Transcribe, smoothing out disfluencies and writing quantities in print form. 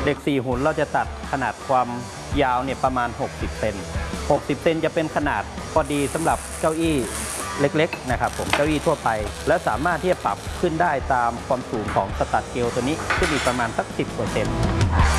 เหล็ก4หุ่นเราจะตัดขนาดความยาวเนี่ยประมาณ60 เซน60 เซนจะเป็นขนาดพอดีสำหรับเก้าอี้เล็กๆนะครับผมเก้าอี้ทั่วไปแล้วสามารถที่จะปรับขึ้นได้ตามความสูงของสตัดเกลตัวนี้ขึ้นอีกประมาณสัก10%เ